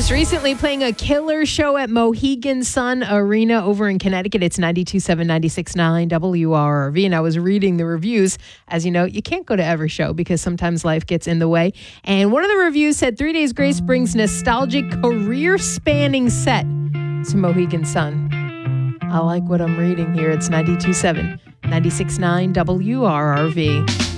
Just recently playing a killer show at Mohegan Sun Arena over in Connecticut. It's 92.7, 96.9 WRRV. And I was reading the reviews. As you know, you can't go to every show because sometimes life gets in the way. And one of the reviews said 3 Days Grace brings nostalgic career-spanning set to Mohegan Sun. I like what I'm reading here. It's 92.7, 96.9 WRRV.